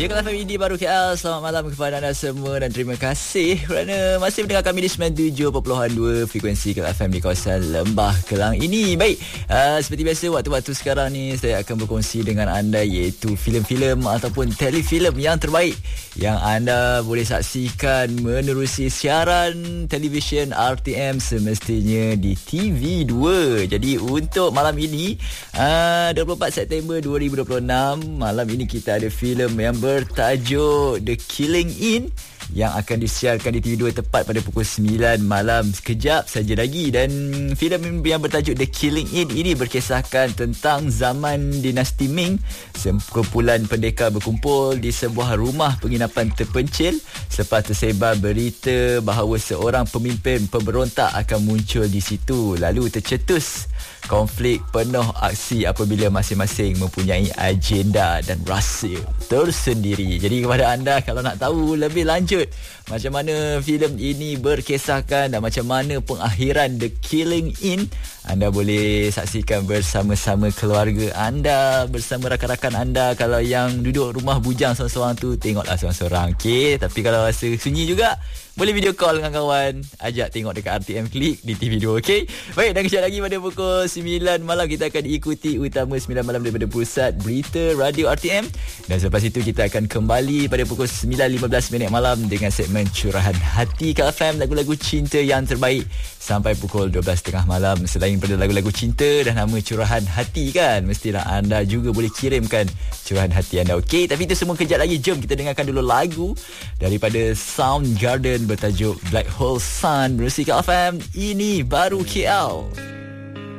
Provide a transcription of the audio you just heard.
Ya, Kak FM ini baru KL. Selamat malam kepada anda semua dan terima kasih kerana masih mendengar kami di 97.2 frekuensi Kak FM di kawasan Lembah Kelang ini. Baik, seperti biasa waktu-waktu sekarang ni saya akan berkongsi dengan anda iaitu filem-filem ataupun telefilm yang terbaik yang anda boleh saksikan menerusi siaran televisyen RTM semestinya di TV2. Jadi untuk malam ini 24 September 2026, malam ini kita ada filem yang bertajuk The Killing In yang akan disiarkan di TV2 tepat pada pukul 9 malam, sekejap saja lagi. Dan filem yang bertajuk The Killing In ini berkisahkan tentang zaman dinasti Ming. Sekumpulan pendekar berkumpul di sebuah rumah penginapan terpencil selepas tersebar berita bahawa seorang pemimpin pemberontak akan muncul di situ. Lalu tercetus konflik penuh aksi apabila masing-masing mempunyai agenda dan rahsia tersendiri. Jadi kepada anda, kalau nak tahu lebih lanjut macam mana filem ini berkisahkan dan macam mana pengakhiran The Killing In, anda boleh saksikan bersama-sama keluarga anda, bersama rakan-rakan anda. Kalau yang duduk rumah bujang seorang-seorang tu, tengoklah seorang-seorang, okey? Tapi kalau rasa sunyi juga, boleh video call dengan kawan, ajak tengok dekat RTM Klik di TV2, okey? Baik, dan kejap lagi pada pukul 9 malam kita akan ikuti utama 9 malam daripada Pusat Berita Radio RTM. Dan selepas itu kita akan kembali pada pukul 9.15 malam dengan segmen Curahan Hati Kak FM, lagu-lagu cinta yang terbaik sampai pukul 12.30 malam. Selain pada lagu-lagu cinta dan nama Curahan Hati kan, mestilah anda juga boleh kirimkan curahan hati anda, okey? Tapi itu semua kejap lagi. Jom kita dengarkan dulu lagu daripada Soundgarden bertajuk Black Hole Sun bersama Kak FM. Ini baru KL.